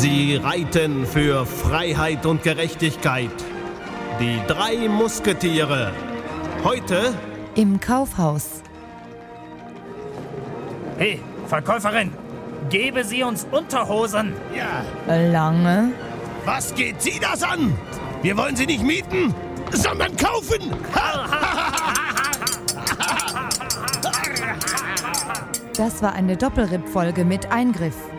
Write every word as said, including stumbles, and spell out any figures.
Sie reiten für Freiheit und Gerechtigkeit. Die drei Musketiere. Heute im Kaufhaus. Hey, Verkäuferin, gebe sie uns Unterhosen. Ja. Lange. Was geht Sie das an? Wir wollen sie nicht mieten, sondern kaufen. Das war eine Doppelripp-Folge mit Eingriff.